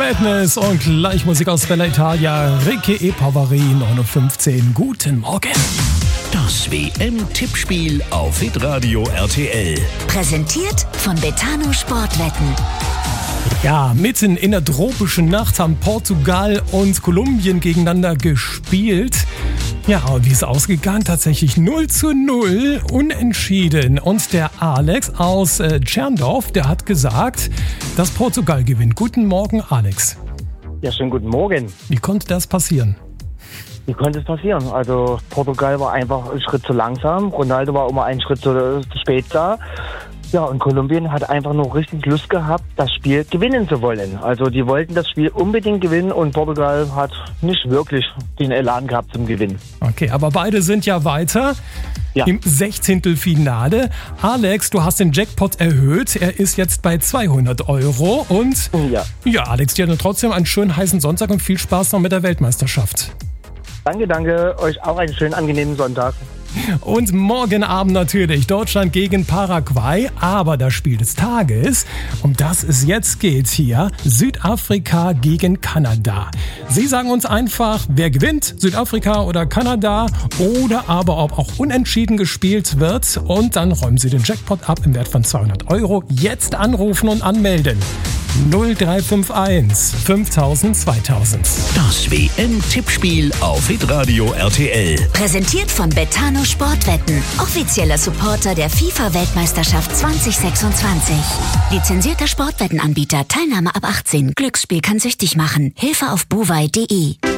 Madness und gleich Musik aus Bella Italia. Ricky E. Poveri, 9.15 Uhr. Guten Morgen. Das WM-Tippspiel auf Hitradio RTL. Präsentiert von Betano Sportwetten. Ja, mitten in der tropischen Nacht haben Portugal und Kolumbien gegeneinander gespielt. Ja, wie ist ausgegangen? Tatsächlich 0:0, unentschieden. Und der Alex aus Tscherndorf, der hat gesagt, dass Portugal gewinnt. Guten Morgen, Alex. Ja, schönen guten Morgen. Wie konnte das passieren? Wie konnte es passieren? Also Portugal war einfach einen Schritt zu langsam. Ronaldo war immer einen Schritt zu spät da. Ja, und Kolumbien hat einfach nur richtig Lust gehabt, das Spiel gewinnen zu wollen. Also die wollten das Spiel unbedingt gewinnen und Portugal hat nicht wirklich den Elan gehabt zum Gewinnen. Okay, aber beide sind ja weiter im 16. Finale. Alex, du hast den Jackpot erhöht. Er ist jetzt bei 200 € und ja, Alex, dir trotzdem einen schönen heißen Sonntag und viel Spaß noch mit der Weltmeisterschaft. Danke. Euch auch einen schönen, angenehmen Sonntag. Und morgen Abend natürlich Deutschland gegen Paraguay, aber das Spiel des Tages, um das es jetzt geht hier, Südafrika gegen Kanada. Sie sagen uns einfach, wer gewinnt, Südafrika oder Kanada, oder aber ob auch unentschieden gespielt wird, und dann räumen Sie den Jackpot ab im Wert von 200 €. Jetzt anrufen und anmelden. 0351 5000 2000. Das WM-Tippspiel auf Hitradio RTL. Präsentiert von Betano Sportwetten. Offizieller Supporter der FIFA-Weltmeisterschaft 2026. Lizenzierter Sportwettenanbieter. Teilnahme ab 18. Glücksspiel kann süchtig machen. Hilfe auf buwei.de.